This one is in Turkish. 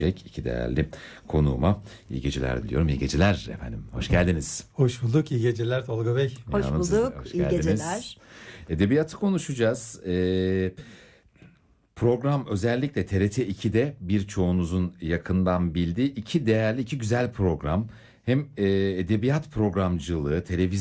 İki değerli konuğuma iyi geceler diliyorum. İyi geceler efendim. Hoş geldiniz. Hoş bulduk. İyi geceler Tolga Bey. Hoş Hanım, siz de bulduk. hoş İyi geldiniz. geceler. Edebiyatı konuşacağız. Program özellikle TRT 2'de birçoğunuzun yakından bildiği iki değerli, iki güzel program. Hem edebiyat programcılığı, televizyon